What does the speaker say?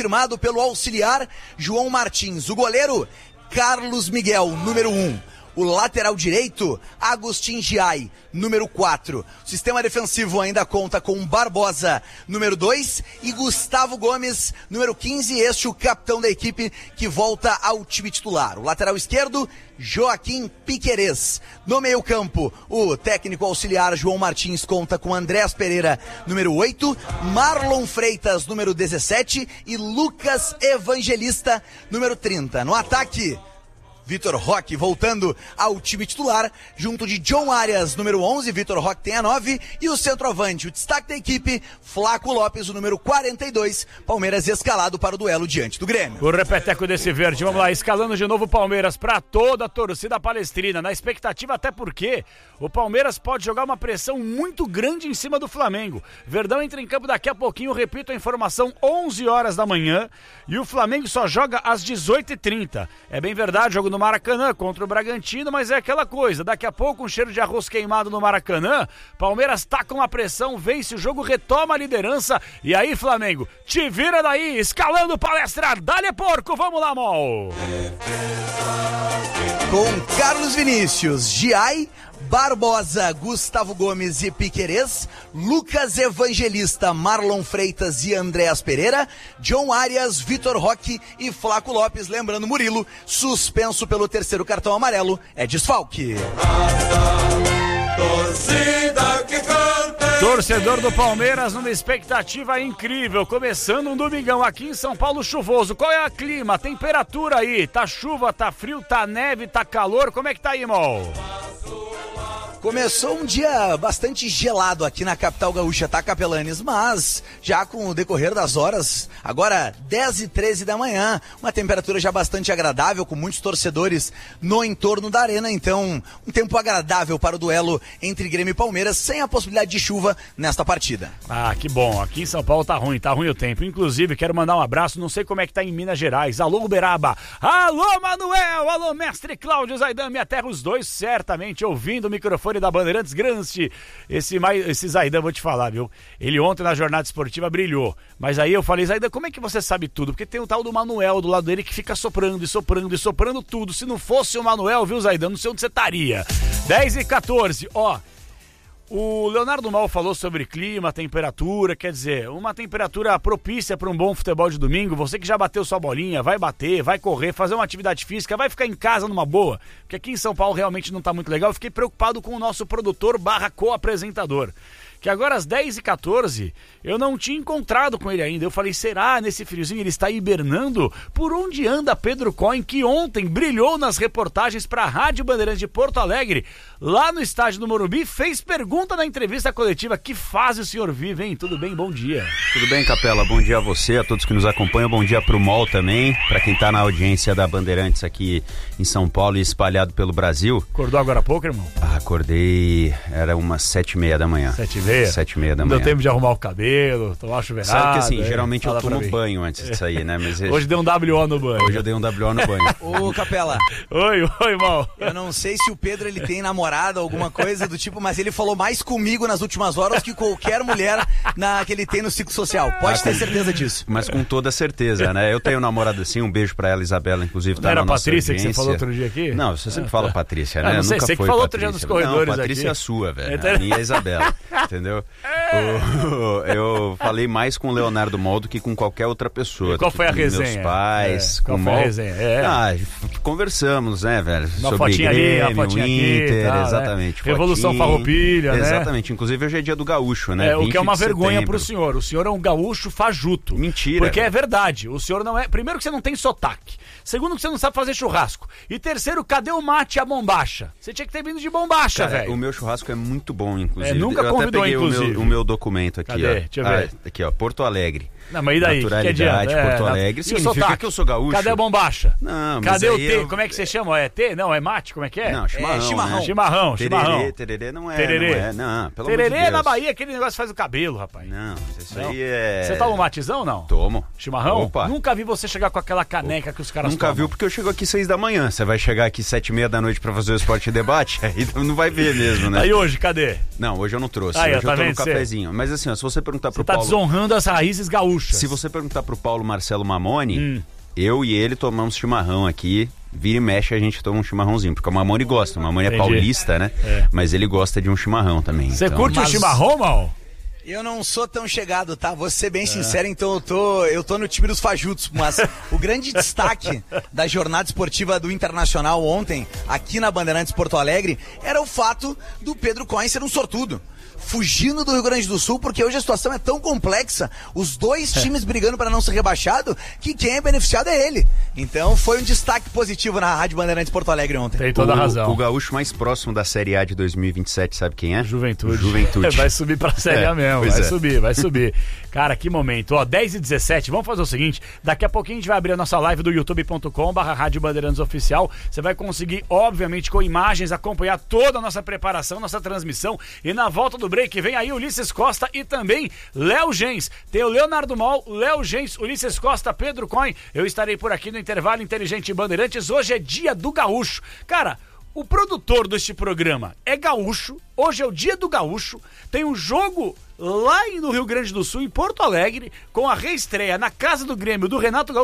Firmado pelo auxiliar João Martins. O goleiro, Carlos Miguel, número 1. O lateral direito, Agustin Giai, número 4. O sistema defensivo ainda conta com Barbosa, número 2, e Gustavo Gomes, número 15, este o capitão da equipe que volta ao time titular. O lateral esquerdo, Joaquim Piquerez. No meio campo, o técnico auxiliar João Martins conta com Andrés Pereira, número 8, Marlon Freitas, número 17 e Lucas Evangelista, número 30. No ataque, Vitor Roque voltando ao time titular, junto de John Arias, número 11, Vitor Roque tem a 9, e o centroavante, o destaque da equipe, Flaco Lopes, o número 42, Palmeiras escalado para o duelo diante do Grêmio. O repeteco desse verde, vamos lá, escalando de novo o Palmeiras para toda a torcida palestrina, na expectativa até porque o Palmeiras pode jogar uma pressão muito grande em cima do Flamengo. Verdão entra em campo daqui a pouquinho, repito a informação, 11 horas da manhã, e o Flamengo só joga às 18h30. É bem verdade, jogo no Maracanã contra o Bragantino, mas é aquela coisa, daqui a pouco um cheiro de arroz queimado no Maracanã, Palmeiras tá com a pressão, vence o jogo, retoma a liderança, e aí Flamengo, te vira daí, escalando palestra, dá-lhe porco, vamos lá, Mol! Com Carlos Vinícius, Giai, Barbosa, Gustavo Gomes e Piquerez, Lucas Evangelista, Marlon Freitas e Andrés Pereira, John Arias, Vitor Roque e Flaco Lopes, lembrando Murilo, suspenso pelo terceiro cartão amarelo, é desfalque. Torcedor do Palmeiras numa expectativa incrível, começando um domingão aqui em São Paulo chuvoso. Qual é a clima, a temperatura aí? Tá chuva, tá frio, tá neve, tá calor, como é que tá aí, Mol? Começou um dia bastante gelado aqui na capital gaúcha, tá, Capelanes? Mas já com o decorrer das horas, agora 10h13 da manhã, uma temperatura já bastante agradável, com muitos torcedores no entorno da arena. Então, um tempo agradável para o duelo entre Grêmio e Palmeiras, sem a possibilidade de chuva nesta partida. Ah, que bom. Aqui em São Paulo tá ruim o tempo. Inclusive, quero mandar um abraço, não sei como é que tá em Minas Gerais. Alô, Uberaba. Alô, Manuel. Alô, mestre Cláudio Zaidan, minha terra, os dois certamente ouvindo o microfone da Bandeirantes Granste. Esse Zaidan, vou te falar, viu? Ele ontem na jornada esportiva brilhou. Mas aí eu falei, Zaidan, como é que você sabe tudo? Porque tem o tal do Manuel do lado dele que fica soprando e soprando e soprando tudo. Se não fosse o Manuel, viu, Zaidan? Não sei onde você estaria. 10h14, ó. O Leonardo Mal falou sobre clima, temperatura, quer dizer, uma temperatura propícia para um bom futebol de domingo. Você que já bateu sua bolinha, vai bater, vai correr, fazer uma atividade física, vai ficar em casa numa boa, porque aqui em São Paulo realmente não tá muito legal. Eu fiquei preocupado com o nosso produtor / co-apresentador, que agora às 10h14 eu não tinha encontrado com ele ainda. Eu falei, será nesse friozinho ele está hibernando? Por onde anda Pedro Cohen, que ontem brilhou nas reportagens para a Rádio Bandeirantes de Porto Alegre, lá no estádio do Morumbi, fez pergunta na entrevista coletiva. Que fase o senhor vive, hein? Tudo bem? Bom dia. Tudo bem, Capela? Bom dia a você, a todos que nos acompanham. Bom dia pro Mol também, para quem tá na audiência da Bandeirantes aqui em São Paulo e espalhado pelo Brasil. Acordou agora há pouco, irmão? Acordei, era umas 7h30 da manhã. 7h30 da manhã. Deu tempo de arrumar o cabelo, tomar chuveirada. Sabe que assim, geralmente eu tomo banho antes de sair, né? Mas hoje deu um WO no banho. Hoje eu dei um WO no banho. Ô, Capela. Oi, mal. Eu não sei se o Pedro ele tem namorada ou alguma coisa do tipo, mas ele falou mais comigo nas últimas horas que qualquer mulher que ele tem no ciclo social. Pode ter certeza disso. Mas com toda certeza, né? Eu tenho namorada assim, um beijo pra ela, Isabela, inclusive. Não tá era na a Patrícia audiência. Que você falou outro dia aqui? Não, você sempre fala Patrícia, né? Não sei, nunca você foi que falou Patrícia. outro dia nos corredores. Não, Patrícia aqui. É a sua, velho. A minha é a Isabela, entendeu? Eu falei mais com o Leonardo Mol do que com qualquer outra pessoa. E qual foi a resenha? Meus pais, qual com foi Mol. A resenha? Conversamos, né, velho? Uma sobre fotinha Grêmio, ali, uma fotinha Inter, aqui, exatamente. Né? Revolução Farroupilha, né? Exatamente. Inclusive hoje é dia do gaúcho, né? O que é uma vergonha setembro. pro senhor. O senhor é um gaúcho fajuto. Mentira. Porque velho. É verdade. O senhor não é... Primeiro que você não tem sotaque. Segundo que você não sabe fazer churrasco. E terceiro, cadê o mate e a bombacha? Você tinha que ter vindo de bombacha, velho. O meu churrasco é muito bom, inclusive. Nunca eu convidou, até peguei inclusive. o meu documento aqui, Cadê? ó. Deixa eu ver. Aqui, ó, Porto Alegre. Não, mas e daí? Naturalidade, Porto Alegre. Significa que eu sou gaúcho. Cadê a bombacha? Não, mas cadê o aí como é que você chama? É T? Não, é mate? Como é que é? Não, chimarrão. Né? Chimarrão. Tererê não é. Tererê. Não, pelo Tererê amor de Deus. na Bahia, aquele negócio que faz o cabelo, rapaz. Não, isso Não. aí é... Você toma um matezão, não? Tomo. Chimarrão? Opa. Nunca vi você chegar com aquela caneca que os caras Nunca tomam. viu, porque eu chego aqui 6 da manhã. Você vai chegar aqui 7h30 da noite pra fazer o Esporte e Debate? Aí não vai ver mesmo, né? Aí hoje, cadê? Não, hoje eu não trouxe. Aí, hoje tá eu tô vendo no cafezinho. Mas assim, ó, se você perguntar pro Você tá Paulo... desonrando as raízes gaúchas. Se você perguntar pro Paulo Marcelo Mamoni, eu e ele tomamos chimarrão aqui. Vira e mexe, a gente toma um chimarrãozinho. Porque o Mamoni gosta. O Mamoni é paulista, né? É. Mas ele gosta de um chimarrão também. Você então... curte o chimarrão, Mal? Eu não sou tão chegado, tá? Vou ser bem sincero, então eu tô no time dos fajutos, mas o grande destaque da jornada esportiva do Internacional ontem, aqui na Bandeirantes Porto Alegre, era o fato do Pedro Cohen ser um sortudo. Fugindo do Rio Grande do Sul, porque hoje a situação é tão complexa, os dois times brigando para não ser rebaixado, que quem é beneficiado é ele. Então foi um destaque positivo na Rádio Bandeirantes Porto Alegre ontem. Tem toda a razão. O gaúcho mais próximo da Série A de 2027, sabe quem é? Juventude. Vai subir pra Série A mesmo, vai subir. Cara, que momento. Ó, 10h17, vamos fazer o seguinte, daqui a pouquinho a gente vai abrir a nossa live do youtube.com/Rádio Bandeirantes Oficial. Você vai conseguir, obviamente, com imagens, acompanhar toda a nossa preparação, nossa transmissão, e na volta do break vem aí Ulisses Costa e também Léo Gens. Tem o Leonardo Mol, Léo Gens, Ulisses Costa, Pedro Cohen. Eu estarei por aqui no Intervalo Inteligente Bandeirantes. Hoje é dia do gaúcho. Cara, o produtor deste programa é gaúcho. Hoje é o dia do gaúcho. Tem um jogo lá no Rio Grande do Sul, em Porto Alegre, com a reestreia na Casa do Grêmio do Renato Gaúcho.